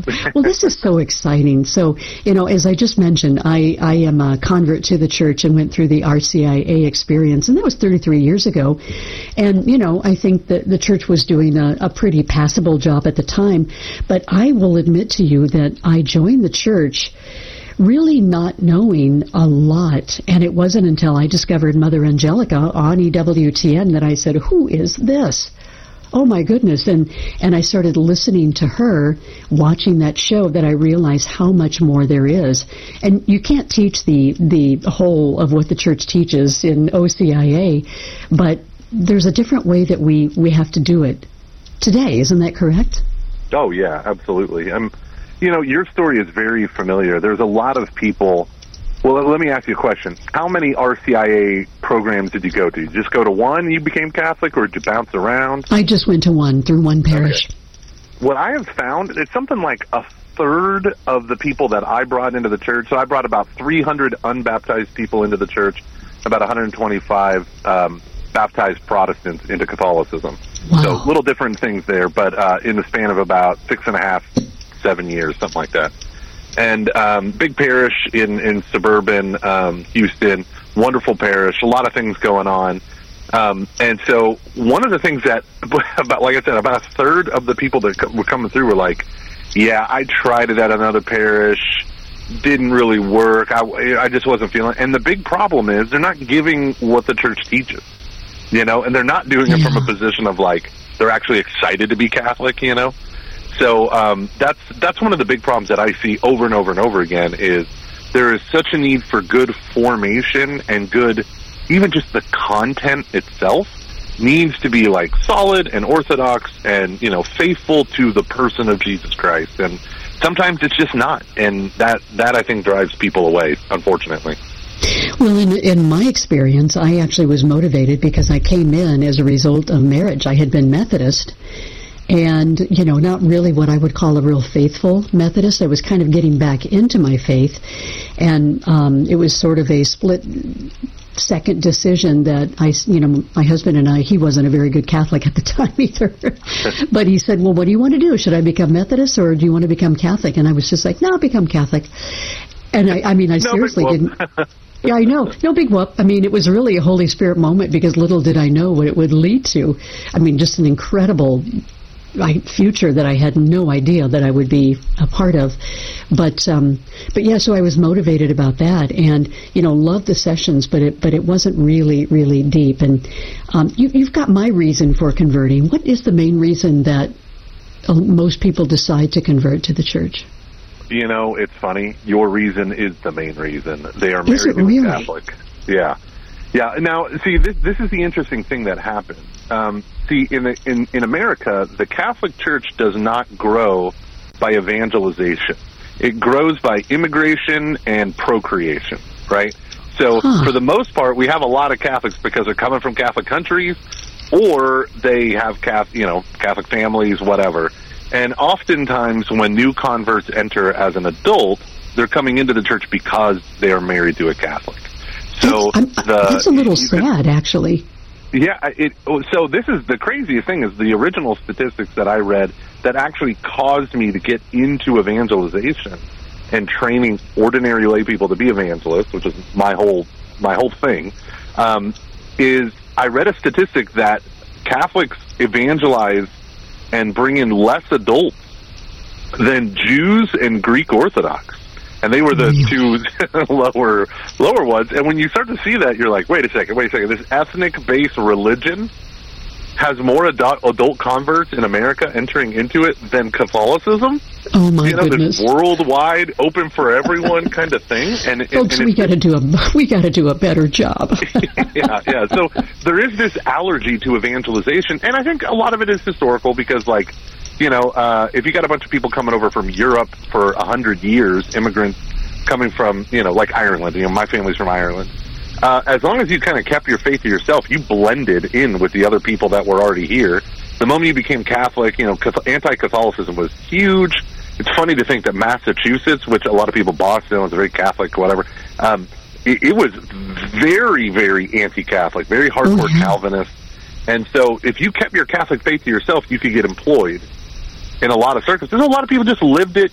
Well, this is so exciting. So, as I just mentioned, I am a convert to the church and went through the RCIA experience, and that was 33 years ago. And, I think that the church was doing a pretty passable job at the time. But I will admit to you that I joined the church really not knowing a lot. And it wasn't until I discovered Mother Angelica on EWTN that I said, who is this? Oh my goodness. And I started listening to her, watching that show, that I realized how much more there is. And you can't teach the whole of what the church teaches in OCIA, but there's a different way that we have to do it today. Isn't that correct? Oh yeah, absolutely. Your story is very familiar. There's a lot of people. Well, let me ask you a question. How many RCIA programs did you go to? Did you just go to one, you became Catholic, or did you bounce around? I just went to one, through one parish. Okay. What I have found, it's something like a third of the people that I brought into the church. So I brought about 300 unbaptized people into the church, about 125 baptized Protestants into Catholicism. Wow. So little different things there, but in the span of about 6.5, 7 years, something like that. And big parish in suburban Houston, wonderful parish, a lot of things going on. And so one of the things that, like I said, about a third of the people that were coming through were like, yeah, I tried it at another parish, didn't really work, I just wasn't feeling it. And the big problem is they're not giving what the church teaches, and they're not doing it from a position of like, they're actually excited to be Catholic, So that's one of the big problems that I see over and over and over again is there is such a need for good formation and good, even just the content itself needs to be like solid and orthodox and, faithful to the person of Jesus Christ. And sometimes it's just not. And that I think drives people away, unfortunately. Well, in my experience, I actually was motivated because I came in as a result of marriage. I had been Methodist. And, not really what I would call a real faithful Methodist. I was kind of getting back into my faith. And it was sort of a split-second decision that my husband and I, he wasn't a very good Catholic at the time either. But he said, well, what do you want to do? Should I become Methodist or do you want to become Catholic? And I was just like, no, I'll become Catholic. And I seriously didn't. Yeah, I know. No big whoop. It was really a Holy Spirit moment because little did I know what it would lead to. Just an incredible future that I had no idea that I would be a part of. But yeah, so I was motivated about that and, loved the sessions, but it wasn't really, really deep. And you've got my reason for converting. What is the main reason that most people decide to convert to the church? It's funny. Your reason is the main reason. They are married to really? a Catholic. Yeah. Yeah. Now, see, this is the interesting thing that happens. See, in America, the Catholic Church does not grow by evangelization. It grows by immigration and procreation, right? So for the most part, we have a lot of Catholics because they're coming from Catholic countries or they have Catholic families, whatever. And oftentimes when new converts enter as an adult, they're coming into the church because they are married to a Catholic. So that's a little sad, actually. Yeah, so this is the craziest thing is the original statistics that I read that actually caused me to get into evangelization and training ordinary lay people to be evangelists, which is my whole thing, is I read a statistic that Catholics evangelize and bring in less adults than Jews and Greek Orthodox. And they were the two lower ones. And when you start to see that, you're like, wait a second. This ethnic-based religion has more adult converts in America entering into it than Catholicism? Oh, my goodness. This worldwide, open for everyone kind of thing. And folks, we got to do a better job. Yeah. So there is this allergy to evangelization, and I think a lot of it is historical because, if you got a bunch of people coming over from Europe for 100 years, immigrants coming from, like Ireland, my family's from Ireland, as long as you kind of kept your faith to yourself, you blended in with the other people that were already here. The moment you became Catholic, anti-Catholicism was huge. It's funny to think that Massachusetts, which a lot of people, Boston was very Catholic, whatever, it was very, very anti-Catholic, very hardcore Calvinist. And so if you kept your Catholic faith to yourself, you could get employed in a lot of circles. There's a lot of people just lived it,